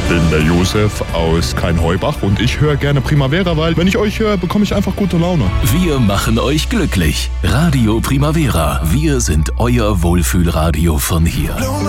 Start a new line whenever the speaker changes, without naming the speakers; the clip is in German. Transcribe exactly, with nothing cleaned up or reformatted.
bin der Josef aus Kain-Heubach und ich höre gerne Primavera, weil wenn ich euch höre, bekomme ich einfach gute Laune.
Wir machen euch glücklich. Radio Primavera. Wir sind euer Wohlfühlradio von hier.